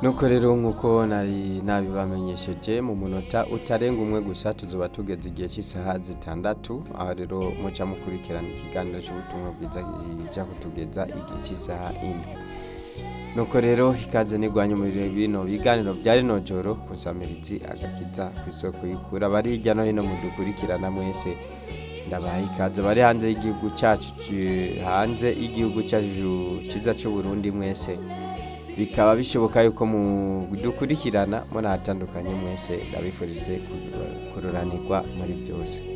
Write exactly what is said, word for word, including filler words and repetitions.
nuko rero nk'uko nari nabibamenyesheje mu munota utarenga umwe gusa tuzoba tugeze igihe cy'isaha zitandatu, aho rero muca mukurikirana ikiganiro cy'ubutumwa bwiza kijya kutugeza igihe cy'isaha indwi. Nuko rero ikaze nigwanye muri bino biganiro bya rino joro kunsamirizi agakiza kw'isoko y'ukuri, abari hirya no hino mudukurikirana mwese ndabaha ikaze, bari hanze y'igihugu cyacu hanze y'igihugu cyacu cyiza cy'u Burundi mwese bikaba bishoboka yuko mudukurikirana muri hatandukanye mwese ndabifurize kururanirwa muri byose.